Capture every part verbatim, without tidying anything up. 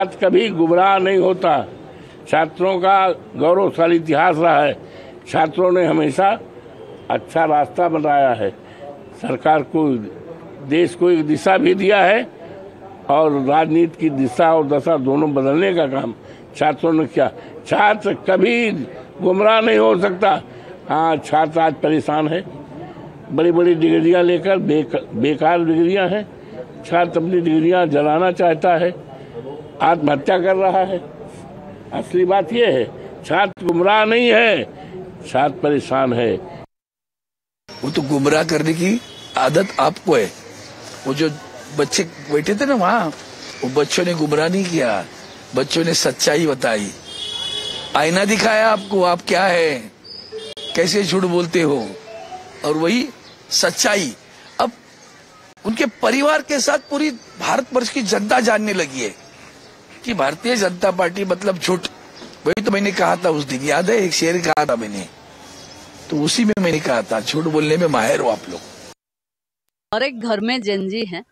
कभी गुमराह नहीं होता। छात्रों का गौरवशाली इतिहास रहा है। छात्रों ने हमेशा अच्छा रास्ता बनाया है, सरकार को, देश को एक दिशा भी दिया है और राजनीति की दिशा और दशा दोनों बदलने का काम छात्रों ने किया। छात्र कभी गुमराह नहीं हो सकता। हाँ, छात्र आज परेशान है, बड़ी बड़ी डिग्रियां लेकर बेक, बेकार डिग्रियां हैं। छात्र अपनी डिग्रियां जलाना चाहता है, आत्महत्या कर रहा है। असली बात यह है, छात्र गुमराह नहीं है, छात्र परेशान है। वो तो गुमराह करने की आदत आपको है। वो जो बच्चे बैठे थे ना वहाँ, वो बच्चों ने गुमराह नहीं किया, बच्चों ने सच्चाई बताई, आईना दिखाया आपको, आप क्या है, कैसे झूठ बोलते हो, और वही सच्चाई अब उनके परिवार के साथ पूरी भारतवर्ष की जनता जानने लगी है कि भारतीय जनता पार्टी मतलब झूठ। वही तो मैंने कहा था उस दिन, याद है, एक शेर कहा था मैंने, तो उसी में मैंने कहा था झूठ बोलने में माहिर हो आप लोग। हर एक घर में जेनजी है,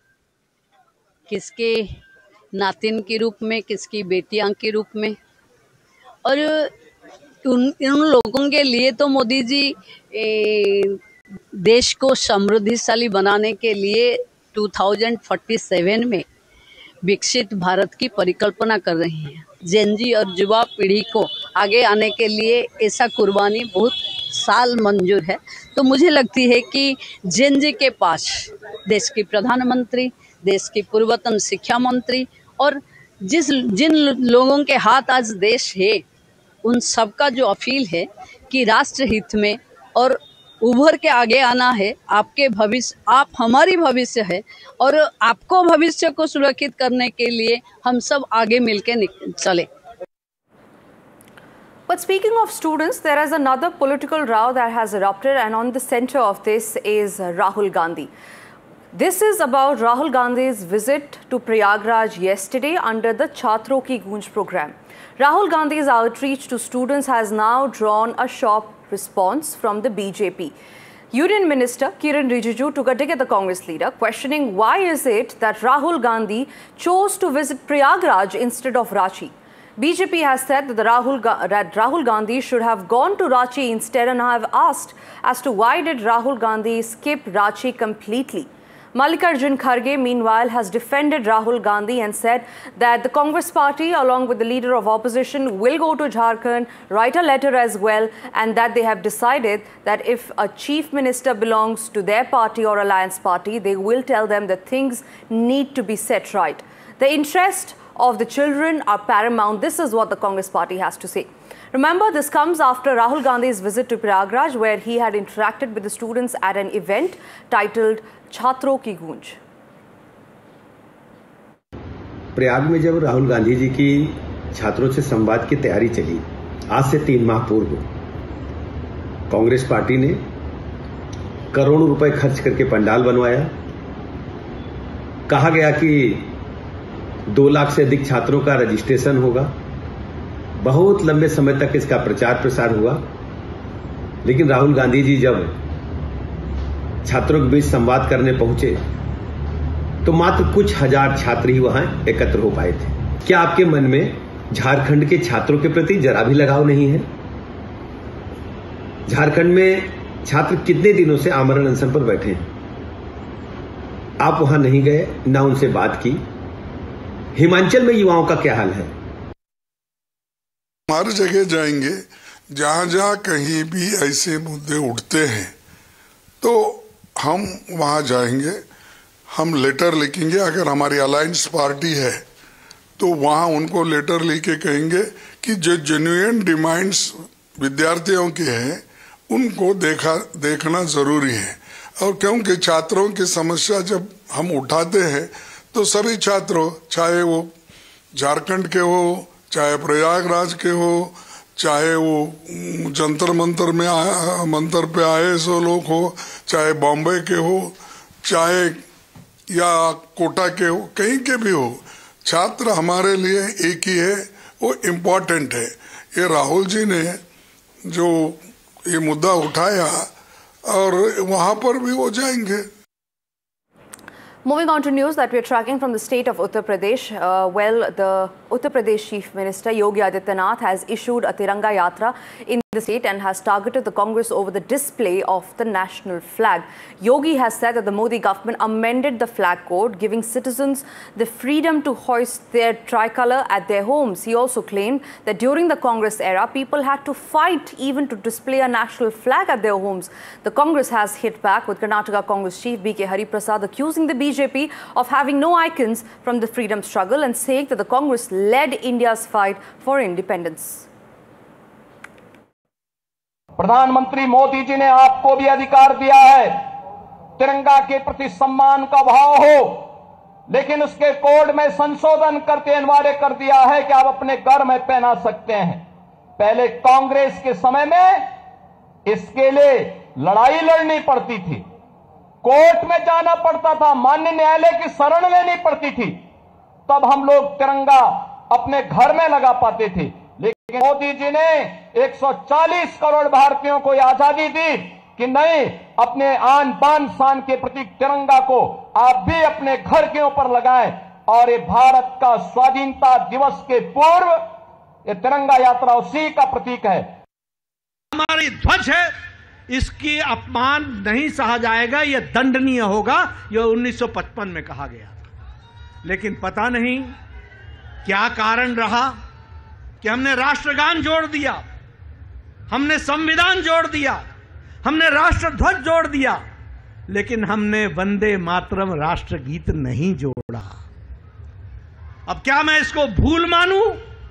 किसके नातिन के रूप में, किसकी बेटियां के रूप में, और उन उन लोगों के लिए तो मोदी जी ए, देश को समृद्धिशाली बनाने के लिए दो हज़ार सैंतालीस में विकसित भारत की परिकल्पना कर रही हैं। जेनजी और युवा पीढ़ी को आगे आने के लिए ऐसा कुर्बानी बहुत साल मंजूर है। तो मुझे लगती है कि जेनजी के पास देश की प्रधानमंत्री, देश की पूर्वतन शिक्षा मंत्री और जिस जिन लोगों के हाथ आज देश है, उन सबका जो अपील है कि राष्ट्र हित में और उभर के आगे आना है। आपके भविष्य, आप हमारी भविष्य है और आपको भविष्य को सुरक्षित करने के लिए हम सब आगे मिलके चले। But speaking of students, there is another political row that has erupted, and on the center of this is Rahul Gandhi. This is about Rahul Gandhi's visit to Prayagraj yesterday under the Chhatron Ki Goonj program. Rahul Gandhi's outreach to students has now drawn a sharp response from the B J P. Union Minister Kiren Rijiju took a dig at the Congress leader, questioning why is it that Rahul Gandhi chose to visit Prayagraj instead of Ranchi. B J P has said that, the Rahul, that Rahul Gandhi should have gone to Ranchi instead, and have asked as to why did Rahul Gandhi skip Ranchi completely. Mallikarjun Kharge, meanwhile, has defended Rahul Gandhi and said that the Congress party, along with the leader of opposition, will go to Jharkhand, write a letter as well, and that they have decided that if a chief minister belongs to their party or alliance party, they will tell them that things need to be set right. The interest of the children are paramount. This is what the Congress party has to say. Remember, this comes after Rahul Gandhi's visit to Prayagraj, where he had interacted with the students at an event titled छात्रों की गूंज। प्रयाग में जब राहुल गांधी जी की छात्रों से संवाद की तैयारी चली, आज से तीन माह पूर्व, कांग्रेस पार्टी ने करोड़ों रुपए खर्च करके पंडाल बनवाया। कहा गया कि दो लाख से अधिक छात्रों का रजिस्ट्रेशन होगा। बहुत लंबे समय तक इसका प्रचार प्रसार हुआ, लेकिन राहुल गांधी जी जब छात्रों के बीच संवाद करने पहुंचे तो मात्र कुछ हजार छात्र ही वहां एकत्र हो पाए थे। क्या आपके मन में झारखंड के छात्रों के प्रति जरा भी लगाव नहीं है? झारखंड में छात्र कितने दिनों से आमरण अनशन पर बैठे हैं, आप वहां नहीं गए, ना उनसे बात की। हिमाचल में युवाओं का क्या हाल है? हर जगह जाएंगे, जहां जहां कहीं भी ऐसे मुद्दे उठते हैं तो हम वहां जाएंगे, हम लेटर लिखेंगे। अगर हमारी अलायंस पार्टी है तो वहां उनको लेटर लिख के कहेंगे कि जो जेन्युइन डिमांड्स विद्यार्थियों के हैं उनको देखा देखना जरूरी है। और क्योंकि छात्रों की समस्या जब हम उठाते हैं तो सभी छात्रों, चाहे वो झारखंड के हो, चाहे प्रयागराज के हो, चाहे वो जंतर मंतर में आ, मंतर पे आए सो लोग हो, चाहे बॉम्बे के हो, चाहे या कोटा के हो, कहीं के भी हो, छात्र हमारे लिए एक ही है, वो इम्पोर्टेंट है। ये राहुल जी ने जो ये मुद्दा उठाया और वहां पर भी वो जाएंगे। Moving on to news that we're tracking from the state of Uttar Pradesh, uh, well, the Uttar Pradesh Chief Minister Yogi Adityanath has issued a Tiranga Yatra in the state and has targeted the Congress over the display of the national flag. Yogi has said that the Modi government amended the flag code, giving citizens the freedom to hoist their tricolour at their homes. He also claimed that during the Congress era, people had to fight even to display a national flag at their homes. The Congress has hit back, with Karnataka Congress Chief B K Hariprasad accusing the B J P of having no icons from the freedom struggle and saying that the Congress led India's fight for independence. प्रधानमंत्री मोदी जी ने आपको भी अधिकार दिया है, तिरंगा के प्रति सम्मान का भाव हो, लेकिन उसके कोड में संशोधन करके अनिवार्य कर दिया है कि आप अपने घर में पहना सकते हैं। पहले कांग्रेस के समय में इसके लिए लड़ाई लड़नी पड़ती थी, कोर्ट में जाना पड़ता था, माननीय न्यायालय की शरण लेनी पड़ती थी, तब हम लोग तिरंगा अपने घर में लगा पाते थे। लेकिन मोदी जी ने एक सौ चालीस करोड़ भारतीयों को आजादी दी कि नहीं, अपने आन बान शान के प्रतीक तिरंगा को आप भी अपने घर के ऊपर लगाएं। और ये भारत का स्वाधीनता दिवस के पूर्व ये तिरंगा यात्रा उसी का प्रतीक है। हमारी ध्वज है, इसकी अपमान नहीं सहा जाएगा, यह दंडनीय होगा, यह उन्नीस सौ पचपन में कहा गया। लेकिन पता नहीं क्या कारण रहा कि हमने राष्ट्रगान जोड़ दिया, हमने संविधान जोड़ दिया, हमने राष्ट्रध्वज जोड़ दिया, लेकिन हमने वंदे मातरम राष्ट्रगीत नहीं जोड़ा। अब क्या मैं इसको भूल मानूं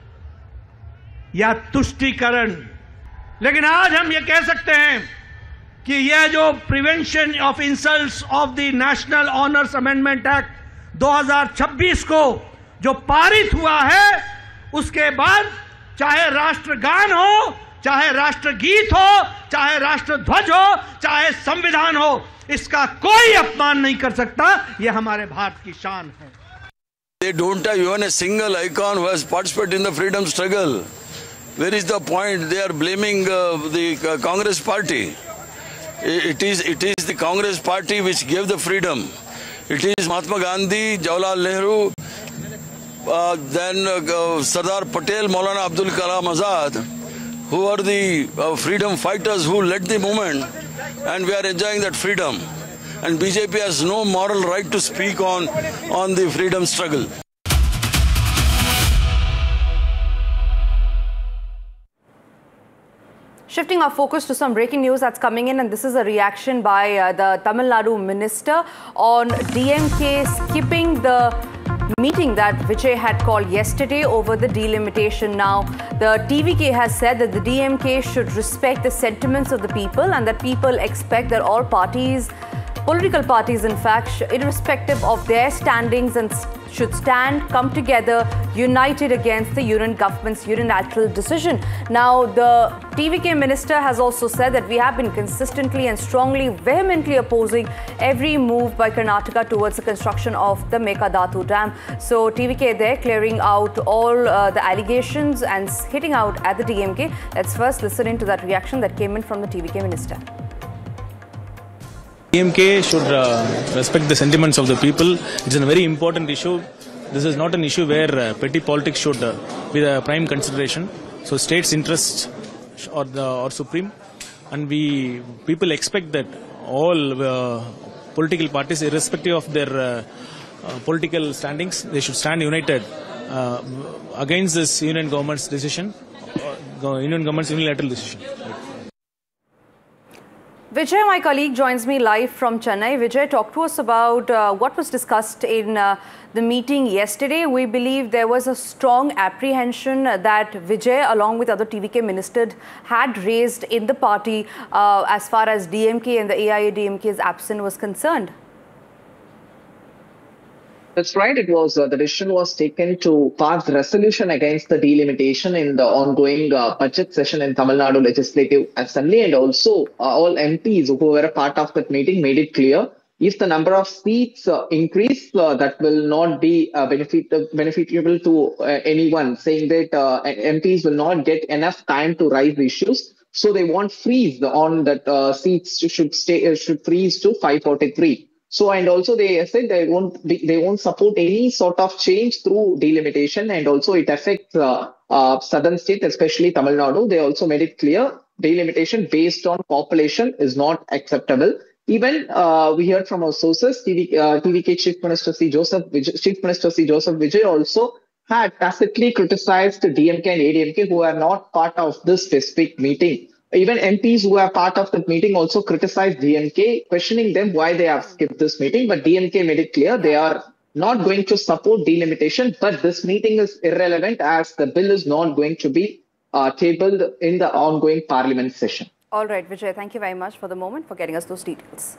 या तुष्टीकरण? लेकिन आज हम ये कह सकते हैं कि यह जो prevention of insults of the national honours amendment act दो हज़ार छब्बीस को जो पारित हुआ है, उसके बाद चाहे राष्ट्रगान हो, चाहे राष्ट्रगीत हो, चाहे राष्ट्रध्वज हो, चाहे संविधान हो, इसका कोई अपमान नहीं कर सकता। यह हमारे भारत की शान है। They don't have even a single icon who has participated in the freedom struggle. Where is the point? They are blaming uh, the uh, Congress party. It is, it is the Congress party which gave the freedom. It is Mahatma Gandhi, Jawaharlal Nehru, uh, then uh, Sardar Patel, Maulana Abdul Kalam Azad, who are the uh, freedom fighters who led the movement, and we are enjoying that freedom. And B J P has no moral right to speak on, on the freedom struggle. Shifting our focus to some breaking news that's coming in, and this is a reaction by uh, the Tamil Nadu minister on D M K skipping the meeting that Vijay had called yesterday over the delimitation. Now, the T V K has said that the D M K should respect the sentiments of the people and that people expect that all parties, political parties in fact, irrespective of their standings, and should stand, come together, united against the union government's unilateral decision. Now, the T V K minister has also said that we have been consistently and strongly, vehemently opposing every move by Karnataka towards the construction of the Mekadatu Dam. So, T V K there clearing out all uh, the allegations and hitting out at the D M K. Let's first listen into that reaction that came in from the T V K minister. D M K should uh, respect the sentiments of the people. It's a very important issue. This is not an issue where uh, petty politics should uh, be the prime consideration. So states' interests are, the, are supreme, and we people expect that all uh, political parties, irrespective of their uh, uh, political standings, they should stand united uh, against this union government's decision, uh, union government's unilateral decision. Vijay, my colleague, joins me live from Chennai. Vijay, talk to us about uh, what was discussed in uh, the meeting yesterday. We believe there was a strong apprehension that Vijay, along with other T V K ministers, had raised in the party uh, as far as D M K and the A I A D M K's absence was concerned. That's right. It was uh, the decision was taken to pass resolution against the delimitation in the ongoing uh, budget session in Tamil Nadu Legislative Assembly, and also uh, all M Ps who were a part of that meeting made it clear if the number of seats uh, increase, uh, that will not be uh, benefit uh, beneficial to uh, anyone, saying that uh, M Ps will not get enough time to raise issues. So they want freeze on that uh, seats should stay uh, should freeze to five forty-three. So, and also they said they won't be, they won't support any sort of change through delimitation, and also it affects uh, uh, southern states, especially Tamil Nadu. They also made it clear delimitation based on population is not acceptable. Even uh, we heard from our sources, T V, uh, T V K Chief Minister C. Joseph Vijay, Chief Minister C. Joseph Vijay also had tacitly criticized D M K and A D M K, who are not part of this specific meeting. Even M Ps who are part of the meeting also criticized D M K, questioning them why they have skipped this meeting. But D M K made it clear they are not going to support delimitation, but this meeting is irrelevant as the bill is not going to be uh, tabled in the ongoing parliament session. All right, Vijay, thank you very much for the moment for getting us those details.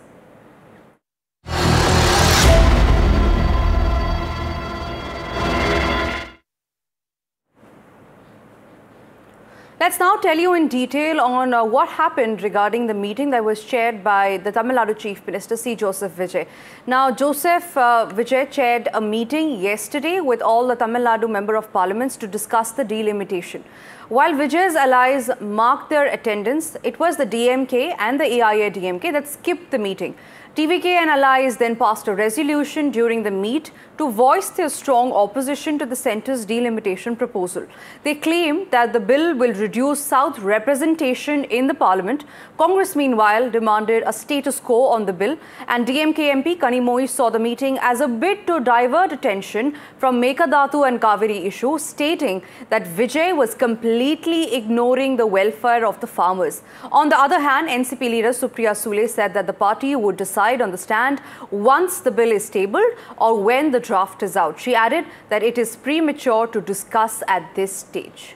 Let's now tell you in detail on uh, what happened regarding the meeting that was chaired by the Tamil Nadu Chief Minister C. Joseph Vijay. Now, Joseph uh, Vijay chaired a meeting yesterday with all the Tamil Nadu Member of Parliaments to discuss the delimitation. While Vijay's allies marked their attendance, it was the D M K and the A I A D M K that skipped the meeting. T V K and allies then passed a resolution during the meet to voice their strong opposition to the centre's delimitation proposal. They claim that the bill will reduce South representation in the parliament. Congress, meanwhile, demanded a status quo on the bill, and D M K M P Kanimozhi saw the meeting as a bid to divert attention from Mekadatu and Kaveri issue, stating that Vijay was completely ignoring the welfare of the farmers. On the other hand, N C P leader Supriya Sule said that the party would decide on the stand once the bill is tabled or when the draft is out. She added that it is premature to discuss at this stage.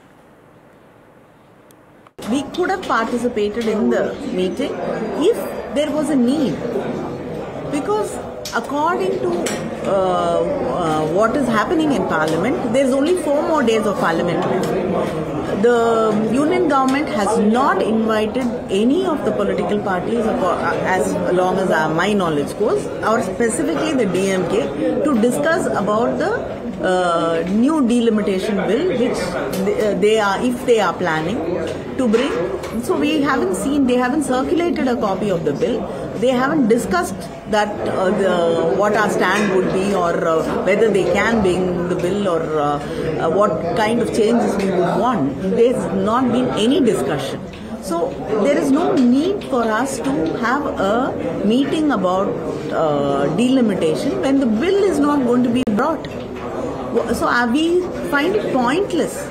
We could have participated in the meeting if there was a need, because according to uh, uh, what is happening in Parliament, there is only four more days of Parliament. The union government has not invited any of the political parties, as long as my knowledge goes, or specifically the D M K, to discuss about the uh, new delimitation bill, which they are, if they are planning to bring. So we haven't seen, they haven't circulated a copy of the bill. They haven't discussed that uh, the, what our stand would be, or uh, whether they can bring the bill, or uh, uh, what kind of changes we would want. There's not been any discussion. So there is no need for us to have a meeting about uh, delimitation when the bill is not going to be brought. So uh, we find it pointless.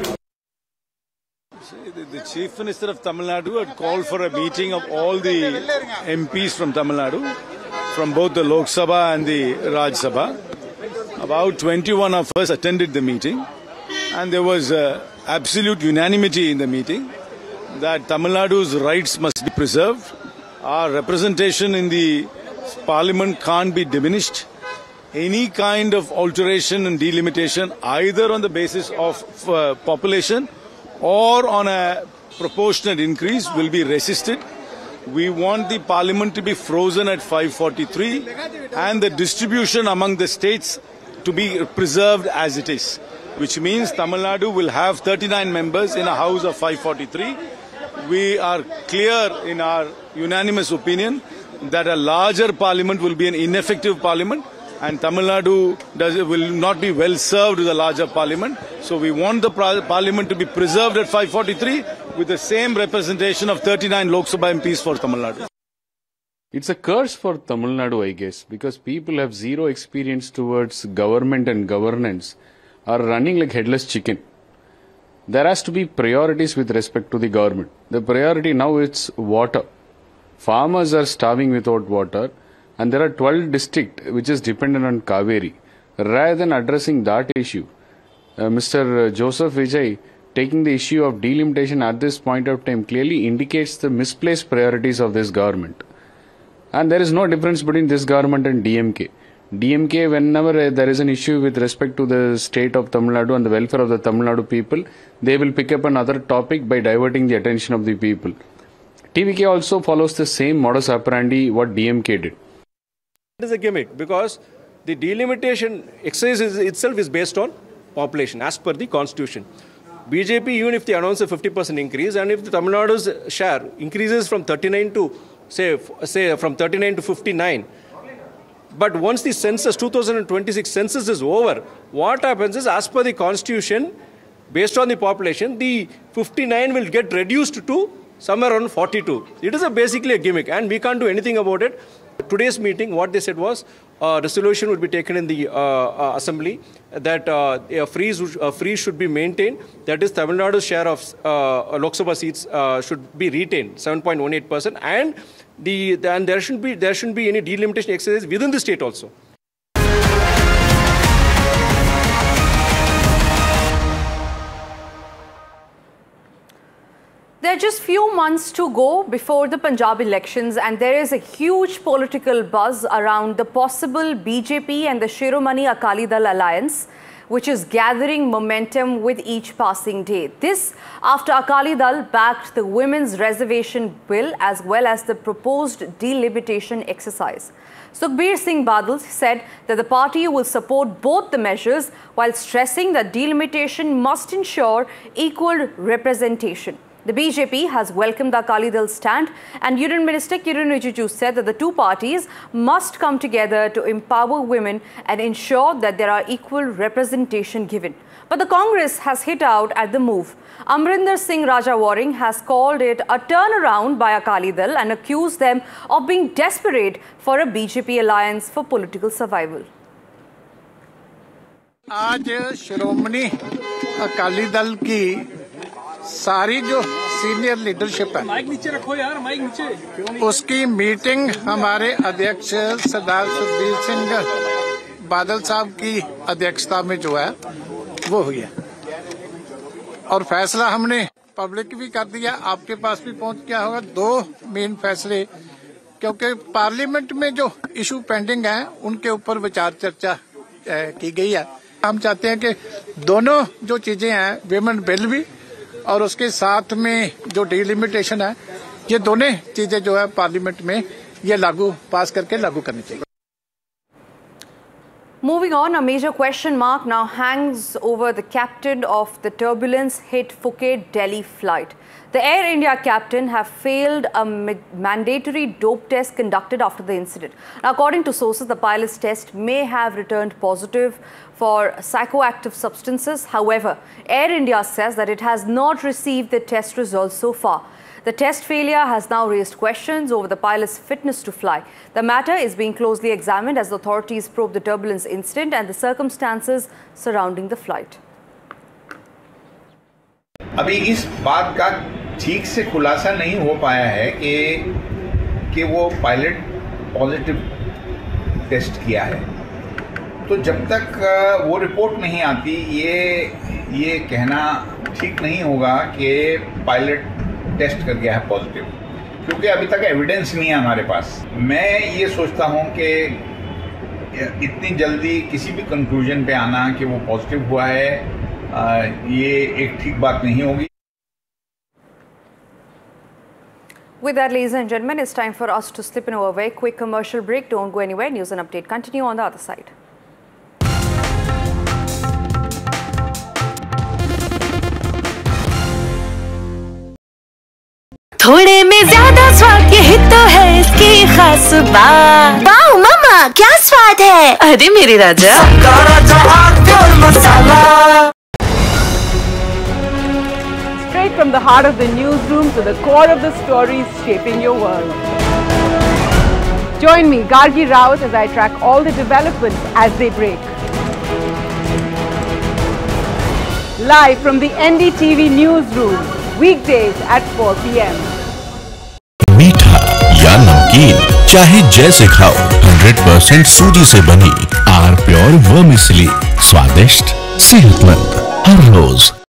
The Chief Minister of Tamil Nadu had called for a meeting of all the M Ps from Tamil Nadu, from both the Lok Sabha and the Raj Sabha. About twenty-one of us attended the meeting, and there was uh, absolute unanimity in the meeting that Tamil Nadu's rights must be preserved. Our representation in the Parliament can't be diminished. Any kind of alteration and delimitation, either on the basis of uh, population or on a proportionate increase, will be resisted. We want the parliament to be frozen at five forty-three and the distribution among the states to be preserved as it is, which means Tamil Nadu will have thirty-nine members in a house of five forty-three. We are clear in our unanimous opinion that a larger parliament will be an ineffective parliament, and Tamil Nadu does, will not be well served with a larger parliament. So we want the parliament to be preserved at five forty-three with the same representation of thirty-nine Lok Sabha M Ps for Tamil Nadu. It's a curse for Tamil Nadu, I guess, because people have zero experience towards government and governance, are running like headless chicken. There has to be priorities with respect to the government. The priority now is water. Farmers are starving without water, and there are twelve districts which is dependent on Kaveri. Rather than addressing that issue, uh, Mister Joseph Vijay taking the issue of delimitation at this point of time clearly indicates the misplaced priorities of this government. And there is no difference between this government and D M K. D M K, whenever uh, there is an issue with respect to the state of Tamil Nadu and the welfare of the Tamil Nadu people, they will pick up another topic by diverting the attention of the people. T V K also follows the same modus operandi what D M K did. It is a gimmick because the delimitation exercise is, itself is based on population as per the constitution. B J P, even if they announce a fifty percent increase, and if the Tamil Nadu's share increases from thirty-nine to say say from thirty-nine to fifty-nine, But once the census, two thousand twenty-six census is over, what happens is, as per the constitution, based on the population, the fifty-nine will get reduced to somewhere around forty-two. It is a basically a gimmick, and we can't do anything about it. Today's meeting, what they said was, a resolution would be taken in the uh, uh, assembly that uh, a freeze, a freeze should be maintained. That is, Tamil Nadu's share of uh, Lok Sabha seats uh, should be retained, seven point one eight percent, and the, the and there shouldn't be there shouldn't be any delimitation exercise within the state also. There are just few months to go before the Punjab elections, and there is a huge political buzz around the possible B J P and the Shiromani Akali Dal alliance, which is gathering momentum with each passing day. This after Akali Dal backed the women's reservation bill as well as the proposed delimitation exercise. Sukhbir Singh Badal said that the party will support both the measures while stressing that delimitation must ensure equal representation. The B J P has welcomed the Akali Dal stand, and Union Minister Kiran Rijiju said that the two parties must come together to empower women and ensure that there are equal representation given. But the Congress has hit out at the move. Amrinder Singh Rajawaring has called it a turnaround by Akali Dal and accused them of being desperate for a B J P alliance for political survival. आज श्रोमणी अकाली दल की सारी जो senior leadership है, mic नीचे रखो यार, mic नीचे, उसकी मीटिंग हमारे अध्यक्ष सरदार सुखबीर सिंह बादल साहब की अध्यक्षता में जो है वो हुई है, और फैसला हमने पब्लिक भी कर दिया, आपके पास भी पहुंच गया होगा। दो मेन फैसले, क्योंकि पार्लियामेंट में जो इशू पेंडिंग है उनके ऊपर विचार चर्चा की गई है। हम चाहते हैं कि दोनों जो चीजें हैं, विमेन बिल भी और उसके साथ में जो डिलिमिटेशन है, ये दोनों चीजें जो है पार्लियामेंट में ये लागू पास करके लागू करनी चाहिए। Moving on, a major question mark now hangs over the captain of the turbulence-hit Phuket-Delhi flight. The Air India captain have failed a mandatory dope test conducted after the incident. Now, according to sources, the pilot's test may have returned positive for psychoactive substances. However, Air India says that it has not received the test results so far. The test failure has now raised questions over the pilot's fitness to fly. The matter is being closely examined as the authorities probe the turbulence incident and the circumstances surrounding the flight. अभी इस बात का ठीक से खुलासा नहीं हो पाया है कि कि वो पायलट पॉजिटिव टेस्ट किया है, तो जब तक वो रिपोर्ट नहीं आती ये ये कहना ठीक नहीं होगा कि पायलट टेस्ट कर गया है पॉजिटिव, क्योंकि अभी तक एविडेंस नहीं है हमारे पास। मैं ये सोचता हूँ कि इतनी जल्दी किसी भी कंक्लूजन पे आना कि वो पॉजिटिव हुआ है, ये एक ठीक बात नहीं होगी। With that, ladies and gentlemen, it's time for us to slip into a very quick commercial break. Don't go anywhere. News and update continue on the other side. थोड़े में ज्यादा स्वाद, यही तो है इसकी खास बात। वाओ मामा, क्या स्वाद है। अरे मेरे राजा, मसाला। Straight from the heart of the newsroom to the core of the stories shaping your world. Join me, Gargi Raut, as I track all the developments as they break. Live from the N D T V newsroom, weekdays at four p m मीठा या नमकीन, चाहे जैसे खाओ, hundred percent सूजी से बनी are pure vermicelli, स्वादिष्ट, सेहतमंद हर रोज।